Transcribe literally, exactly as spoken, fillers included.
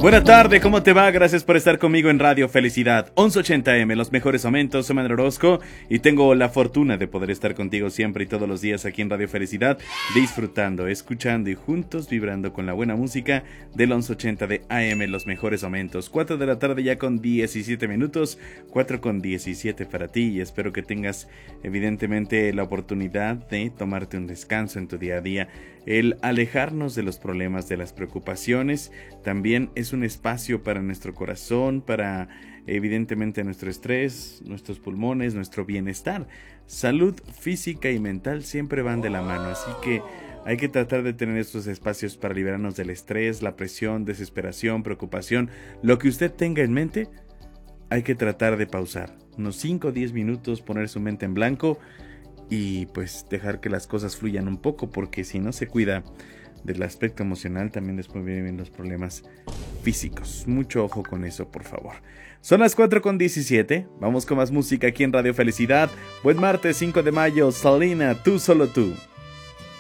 Buena tarde, ¿cómo te va? Gracias por estar conmigo en Radio Felicidad once ochenta eme, los mejores momentos. Soy Manuel Orozco y tengo la fortuna de poder estar contigo siempre y todos los días aquí en Radio Felicidad, disfrutando, escuchando y juntos vibrando con la buena música del once ochenta de A M, los mejores momentos. cuatro de la tarde ya con diecisiete minutos, cuatro con diecisiete para ti, y espero que tengas evidentemente la oportunidad de tomarte un descanso en tu día a día. El alejarnos de los problemas, de las preocupaciones, también es un espacio para nuestro corazón, para evidentemente nuestro estrés, nuestros pulmones, nuestro bienestar. Salud física y mental siempre van de la mano, así que hay que tratar de tener estos espacios para liberarnos del estrés, la presión, desesperación, preocupación. Lo que usted tenga en mente, hay que tratar de pausar. Unos cinco o diez minutos, poner su mente en blanco y pues dejar que las cosas fluyan un poco, porque si no se cuida del aspecto emocional, también después vienen los problemas físicos. Mucho ojo con eso, por favor. Son las cuatro con diecisiete, vamos con más música aquí en Radio Felicidad. Buen martes cinco de mayo, Salina, tú solo tú.